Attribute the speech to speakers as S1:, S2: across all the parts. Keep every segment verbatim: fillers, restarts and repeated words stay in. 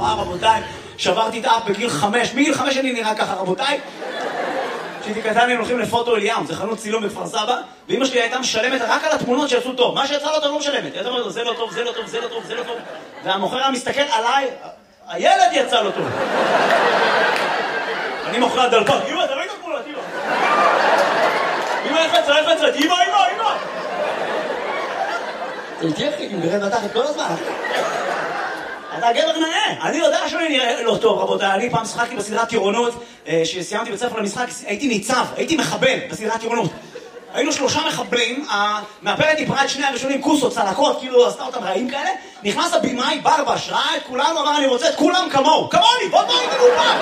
S1: וואו, רבותיי, שברתי את האף בגיל חמש. מגיל חמש אני נראה ככה, רבותיי. כשהייתי קטן היינו הולכים לפוטו אליאם, זה חנות צילום בכפר סבא, ואמא שלי הייתה משלמת רק על התמונות שיצאו טוב. מה שיצא לא טוב לא משלמת. הייתה אומרת, זה לא טוב, זה לא טוב, זה לא טוב, זה לא טוב. והמוכר היה מסתכל עליי, הילד יצא לו טוב. אני מוכר דלפק, אמא, תראי את התמונות, אמא. אמא, איך יצא, איך יצא, אמא, אמא, אמא. זה תהיה אחי, אם גרד בתחת כל הזמן. אתה גבר נאה, אני יודע שאני נראה לא טוב, רבותיי. אני פעם שחקתי בסדרת טירונות, שסיימתי בית ספר למשחק, הייתי ניצב, הייתי מחבל בסדרת טירונות. היינו שלושה מחבלים, המאפרת דיברה את שני הראשונים, כוסות, צלקות, כאילו עשתה אותם רעים כאלה. נכנס הבימאי, ברבש, ראה את כולנו, אמר אני רוצה את כולם כמוהו, כמוני, בוא בוא איתנו פעם.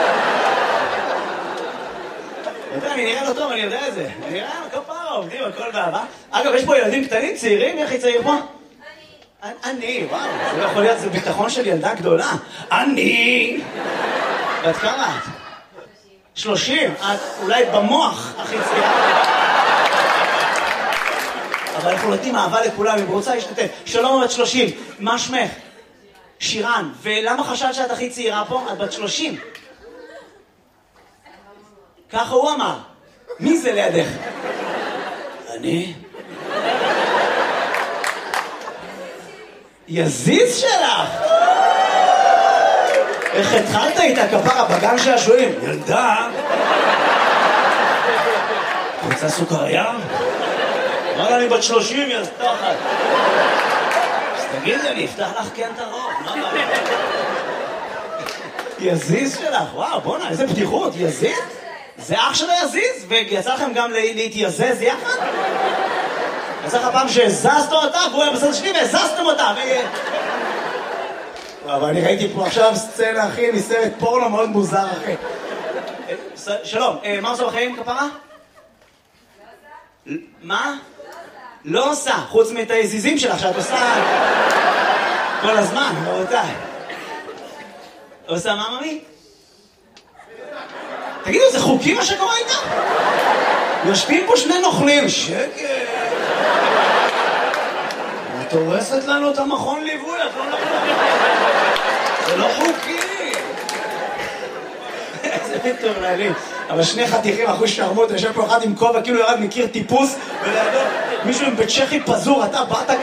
S1: אני נראה לא טוב, אני יודע את זה. אני נראה כל פעם עובדים, הכל באהבה. אגב, יש פה ילדים קטנים, צעירים, איך היא צעיר פה? אני, וואו, זה לא יכול להיות, זה ביטחון של ילדה גדולה. אני! ואת כמה את? שלושים. את אולי במוח הכי צעירה. אבל אנחנו נותנים אהבה לכולם, אם רוצה להשתתף. שלום, בת שלושים. מה שמך? שירן. ולמה חשבת שאת הכי צעירה פה? את בת שלושים. ככה הוא אמר. מי זה לידך? אני? יזיז שלך! איך התחלת איתה כפרה בגן שעשועים? ילדה! רוצה סוכריה? אמרה אני בת שלושים, יא סתחת. אז תגידי, אני אפתח לך כן את הרוב. יזיז שלך, וואו, בוא'נה, איזה פתיחות, יזיז? זה אח שלו יזיז? ויצא לכם גם להתייזז יחד? יצא לך פעם שהזזת אותה, והוא היה בסדר שלי והזזתם אותה, ו... אבל אני ראיתי פה עכשיו סצנה, אחי, מסרט פורנו מאוד מוזר, אחי. שלום, מה עושה בחיים, כפרה? מה? לא עושה, חוץ מאת היזיזים שלך, שאת עושה כל הזמן, רבותיי. עושה מה, ממי? תגידו, זה חוקי מה שקורה איתה? יושבים פה שני נוכלים, שקט. את הורסת לנו את המכון ליווי, את לא נוכלים. זה לא חוקי. איזה מטורללים. אבל שני חתיכים, אחוז שרמוט, יושב פה אחד עם כובע, כאילו ירד מכיר טיפוס, ולידו מישהו עם בית צ'כי פזור, אתה באת